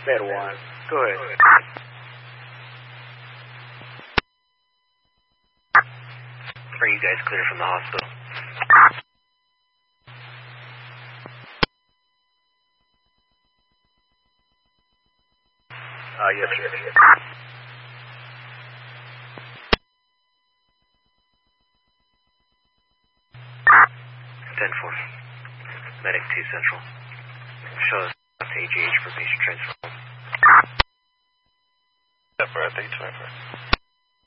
Med 1. Go ahead. Are you guys clear from the hospital? Yes, sir. 10-4. Medic 2 Central. Show us to AGH for patient transfer. Step for 824.